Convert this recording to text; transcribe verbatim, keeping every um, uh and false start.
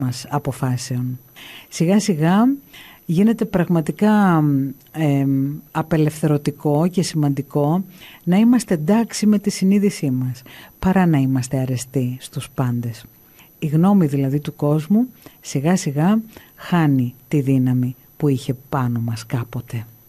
μας αποφάσεων. Σιγά σιγά γίνεται πραγματικά ε, απελευθερωτικό και σημαντικό να είμαστε εντάξει με τη συνείδησή μας, παρά να είμαστε αρεστοί στους πάντες. Η γνώμη δηλαδή του κόσμου σιγά σιγά χάνει τη δύναμη που είχε πάνω μας κάποτε.